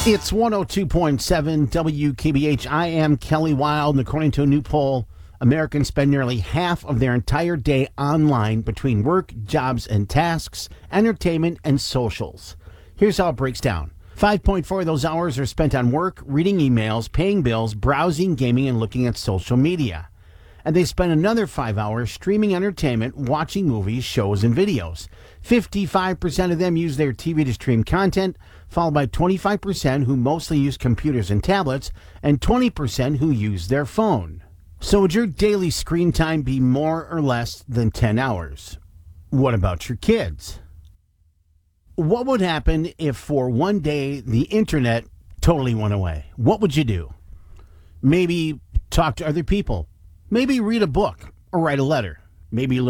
It's 102.7 WKBH. I am Kelly Wild, and according to a new poll, Americans spend nearly half of their entire day online between work, jobs and tasks, entertainment, and socials. Here's how it breaks down. 5.4 of those hours are spent on work, reading emails, paying bills, browsing, gaming, and looking at social media. And they spend another 5 hours streaming entertainment, watching movies, shows, and videos. 55% of them use their TV to stream content, followed by 25% who mostly use computers and tablets, and 20% who use their phone. So would your daily screen time be more or less than 10 hours? What about your kids? What would happen if for one day the internet totally went away? What would you do? Maybe talk to other people. Maybe read a book or write a letter. Maybe learn